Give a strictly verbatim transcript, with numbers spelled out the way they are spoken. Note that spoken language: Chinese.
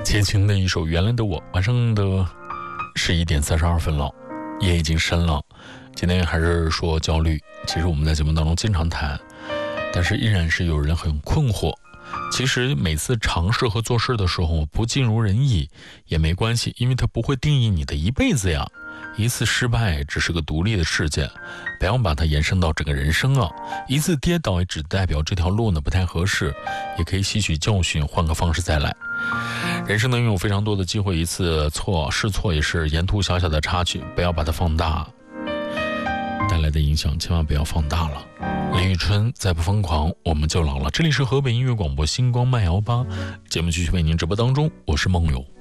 切情的一首《原来的我》。晚上的十一点三十二分了，夜已经深了。今天还是说焦虑，其实我们在节目当中经常谈，但是依然是有人很困惑。其实每次尝试和做事的时候不尽如人意也没关系，因为它不会定义你的一辈子呀。一次失败只是个独立的事件，不要把它延伸到整个人生啊。一次跌倒也只代表这条路呢不太合适，也可以吸取教训，换个方式再来。人生能拥有非常多的机会，一次错试错也是沿途小小的插曲，不要把它放大，带来的影响千万不要放大了。林宇春再不疯狂我们就老了。这里是河北音乐广播星光慢摇吧，节目继续为您直播当中，我是梦友。